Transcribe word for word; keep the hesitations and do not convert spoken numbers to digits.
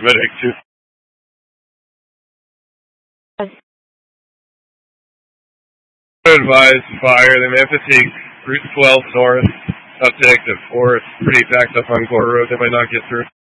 Medic two. Advised fire. They may have to take Route twelve north up to exit four. It's pretty backed up on Gore Road. They might not get through.